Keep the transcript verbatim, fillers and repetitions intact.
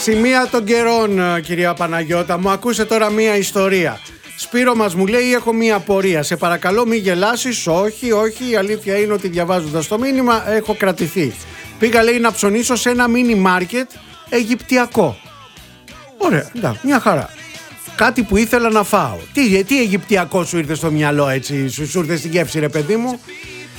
Σημεία των καιρών, κυρία Παναγιώτα, μου ακούσε τώρα μία ιστορία. Σπύρο μας, μου λέει, έχω μία απορία. Σε παρακαλώ μη γελάσεις. Όχι, όχι, η αλήθεια είναι ότι διαβάζοντας το μήνυμα έχω κρατηθεί. Πήγα, λέει, να ψωνίσω σε ένα μίνι μάρκετ αιγυπτιακό. Ωραία, εντάξει, μια χαρά. Κάτι που ήθελα να φάω. Τι, τι αιγυπτιακό σου ήρθε στο μυαλό, έτσι, σου, σου ήρθε στην γεύση, ρε παιδί μου?